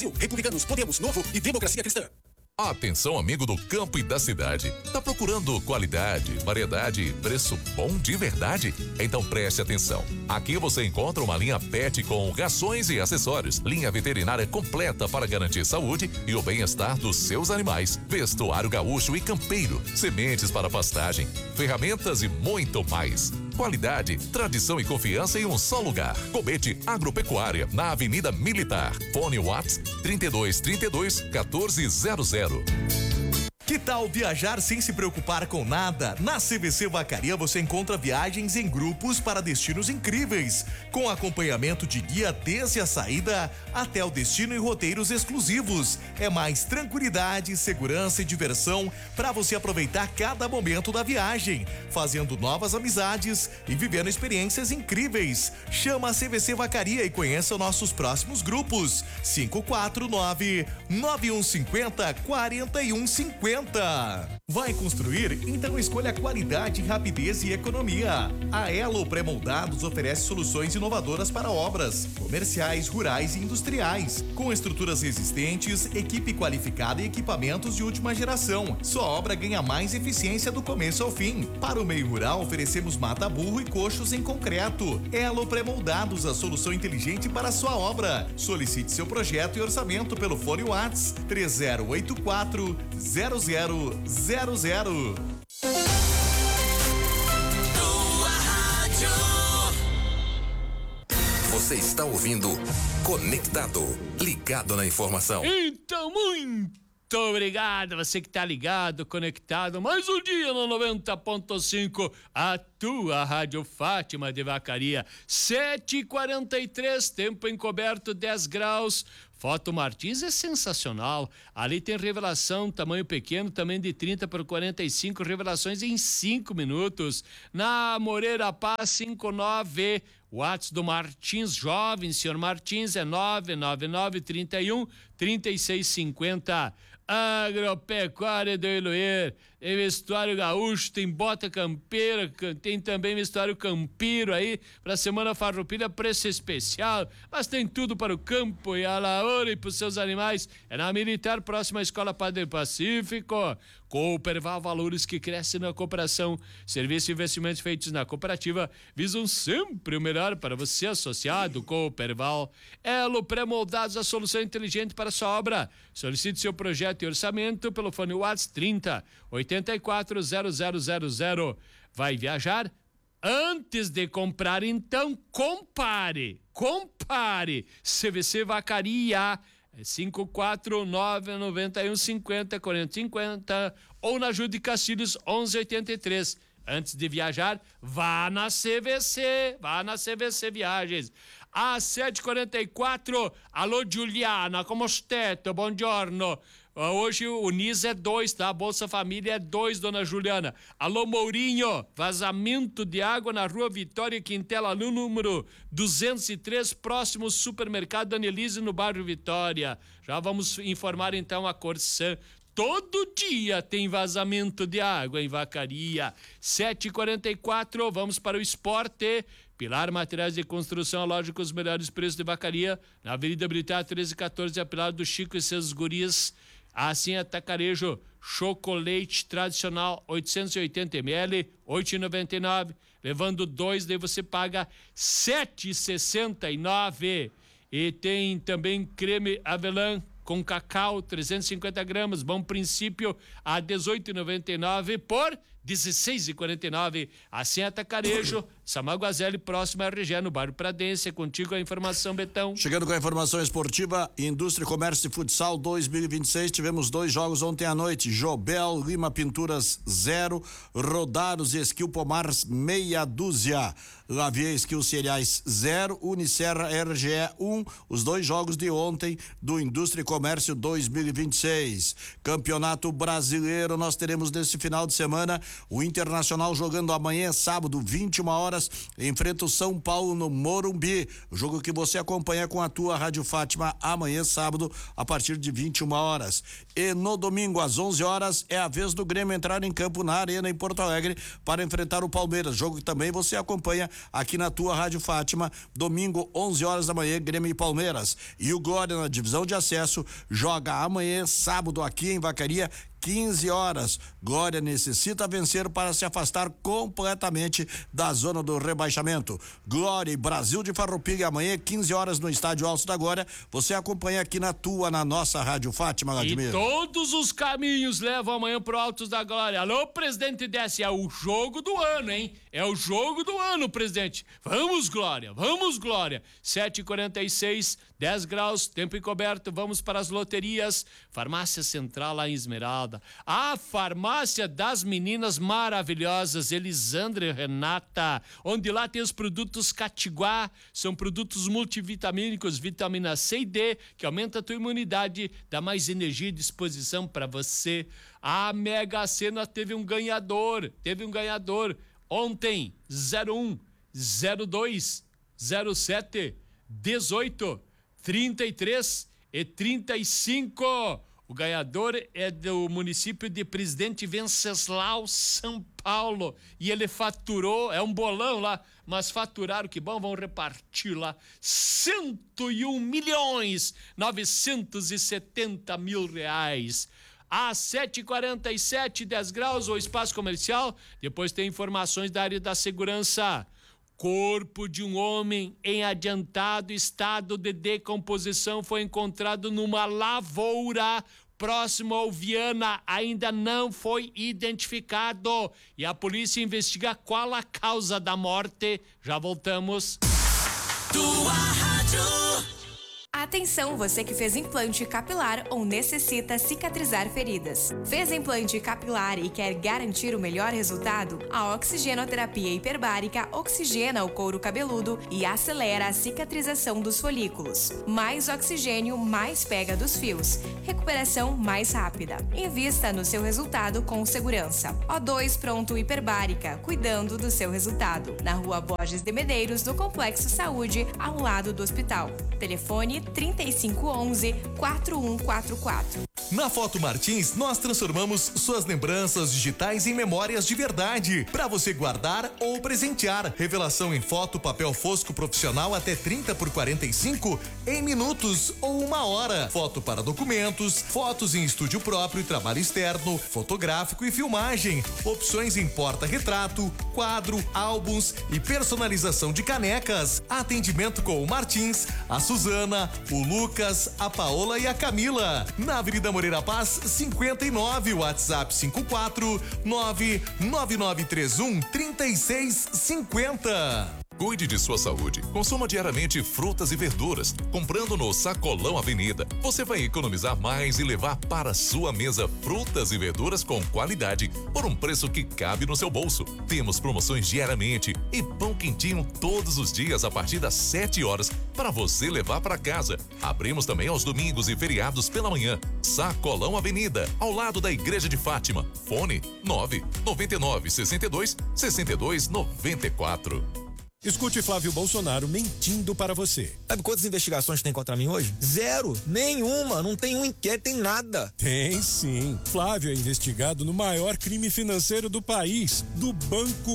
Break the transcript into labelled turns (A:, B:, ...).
A: Republicanos, Podemos, Novo e Democracia Cristã.
B: Atenção, amigo do campo e da cidade. Tá procurando qualidade, variedade e preço bom de verdade? Então preste atenção. Aqui você encontra uma linha pet com rações e acessórios, linha veterinária completa para garantir saúde e o bem-estar dos seus animais, vestuário gaúcho e campeiro, sementes para pastagem, ferramentas e muito mais. Qualidade, tradição e confiança em um só lugar. Cobete Agropecuária, na Avenida Militar. Fone WhatsApp 3232 1400.
C: Que tal viajar sem se preocupar com nada? Na CVC Vacaria você encontra viagens em grupos para destinos incríveis, com acompanhamento de guia desde a saída até o destino e roteiros exclusivos. É mais tranquilidade, segurança e diversão para você aproveitar cada momento da viagem, fazendo novas amizades e vivendo experiências incríveis. Chama a CVC Vacaria e conheça nossos próximos grupos. 549-9150-4150. Vai construir? Então escolha qualidade, rapidez e economia. A Elo Pré-Moldados oferece soluções inovadoras para obras comerciais, rurais e industriais, com estruturas resistentes, equipe qualificada e equipamentos de última geração. Sua obra ganha mais eficiência do começo ao fim. Para o meio rural, oferecemos mata-burro e coxos em concreto. Elo Pré-Moldados, a solução inteligente para a sua obra. Solicite seu projeto e orçamento pelo fone WhatsApp 3084-0000.
D: Você está ouvindo Conectado, ligado na informação.
E: Então, muito obrigado, você que tá ligado, conectado, mais um dia no 90.5, a tua Rádio Fátima de Vacaria, 7h43, tempo encoberto, 10 graus. Foto Martins é sensacional. Ali tem revelação, tamanho pequeno, também de 30 por 45, revelações em 5 minutos. Na Moreira Paz 59, WhatsApp do Martins Jovem, senhor Martins, é 99931-3650. Agropecuária do Iluir, tem vestuário gaúcho, tem bota campeira, tem também vestuário campiro aí, pra Semana Farroupilha, preço especial, mas tem tudo para o campo e a lavoura e pros seus animais. É na Militar, próxima à Escola Padre Pacífico. Cooperval, valores que crescem na cooperação. Serviços e investimentos feitos na cooperativa visam sempre o melhor para você, associado. Cooperval. Elo Pré-Moldados, a solução inteligente para a sua obra. Solicite seu projeto e orçamento pelo fone WhatsApp 30 84 0000. Vai viajar? Antes de comprar, então, compare. CVC Vacaria. 549-9150-4050 ou na Júlio de Castilhos 1183. Antes de viajar, vá na CVC Viagens. Às 7h44, alô Giuliana, como state? Buongiorno. Hoje o NIS é 2, tá? Bolsa Família é 2, dona Juliana. Alô Mourinho, vazamento de água na Rua Vitória Quintela, número 203, próximo supermercado Anelise, no bairro Vitória. Já vamos informar então a Corsã. Todo dia tem vazamento de água em Vacaria. 7h44, vamos para o esporte. Pilar Materiais de Construção, a loja com os melhores preços de Vacaria, na Avenida Militar 1314, a Pilar do Chico e seus guris. Assim, Atacarejo, chocolate tradicional 880 ml, 8,99. Levando 2, daí você paga 7,69. E tem também creme Avelã com cacau, 350 gramas, bom princípio, a 18,99 por 16,49. Assim, Atacarejo, Samaguazelli, próximo a RG, no bairro Pradense. É contigo a informação, Betão.
F: Chegando com a informação esportiva, Indústria, Comércio e Futsal 2026, tivemos 2 jogos ontem à noite. Jobel, Lima Pinturas 0, Rodados e Esquil Pomar meia dúzia. Lavie Esquil Cereais 0, Unicerra RGE 1, os 2 jogos de ontem do Indústria e Comércio 2026. Campeonato Brasileiro, nós teremos neste final de semana O Internacional jogando amanhã, sábado, 21 horas, enfrenta o São Paulo no Morumbi. O jogo que você acompanha com a tua Rádio Fátima amanhã, sábado, a partir de 21 horas. E no domingo, às 11 horas, é a vez do Grêmio entrar em campo na Arena, em Porto Alegre, para enfrentar o Palmeiras. Jogo que também você acompanha aqui na tua Rádio Fátima, domingo, 11 horas da manhã, Grêmio e Palmeiras. E o Glória, na divisão de acesso, joga amanhã, sábado, aqui em Vacaria, 15 horas. Glória necessita vencer para se afastar completamente da zona do rebaixamento. Glória e Brasil de Farroupilha amanhã, 15 horas no Estádio Alto da Glória. Você acompanha aqui na nossa Rádio Fátima, Vladimir.
E: E todos os caminhos levam amanhã pro Altos da Glória. Alô, presidente Décio, é o jogo do ano, hein? É o jogo do ano, presidente. Vamos, Glória, vamos, Glória. 7h46, 10 graus, tempo encoberto. Vamos para as loterias. Farmácia Central lá em Esmeralda. A farmácia das meninas maravilhosas, Elisandra e Renata, onde lá tem os produtos Catiguá, são produtos multivitamínicos, vitamina C e D, que aumenta a tua imunidade, dá mais energia e disposição para você. A Mega Sena teve um ganhador ontem, 01, 02, 07, 18, 33 e 35. O ganhador é do município de Presidente Venceslau, São Paulo. E ele faturou, é um bolão lá, mas faturaram, que bom, vão repartir lá, 101.970.000 reais. Às 7h47, 10 graus, o espaço comercial. Depois tem informações da área da segurança. Corpo de um homem em adiantado estado de decomposição foi encontrado numa lavoura próximo ao Viana. Ainda não foi identificado. E a polícia investiga qual a causa da morte. Já voltamos.
G: Tua rádio.
H: Atenção, você que fez implante capilar ou necessita cicatrizar feridas. Fez implante capilar e quer garantir o melhor resultado? A oxigenoterapia hiperbárica oxigena o couro cabeludo e acelera a cicatrização dos folículos. Mais oxigênio, mais pega dos fios. Recuperação mais rápida. Invista no seu resultado com segurança. O2 Pronto Hiperbárica, cuidando do seu resultado. Na Rua Borges de Medeiros, no Complexo Saúde, ao lado do hospital. Telefone 3511-4144.
C: Na Foto Martins, nós transformamos suas lembranças digitais em memórias de verdade, para você guardar ou presentear. Revelação em foto, papel fosco profissional até 30x45 em minutos ou 1 hora. Foto para documentos, fotos em estúdio próprio e trabalho externo, fotográfico e filmagem. Opções em porta-retrato, quadro, álbuns e personalização de canecas. Atendimento com o Martins, a Suzana, o Lucas, a Paola e a Camila. Na Avenida Moreira Paz, 59, WhatsApp 54999313650.
B: Cuide de sua saúde. Consuma diariamente frutas e verduras. Comprando no Sacolão Avenida, você vai economizar mais e levar para sua mesa frutas e verduras com qualidade por um preço que cabe no seu bolso. Temos promoções diariamente e pão quentinho todos os dias a partir das 7 horas para você levar para casa. Abrimos também aos domingos e feriados pela manhã. Sacolão Avenida, ao lado da Igreja de Fátima. Fone 999-62-6294.
I: Escute Flávio Bolsonaro mentindo para você.
J: Sabe quantas investigações tem contra mim hoje? 0, nenhuma, não tem um inquérito, tem nada.
I: Tem sim. Flávio é investigado no maior crime financeiro do país, do Banco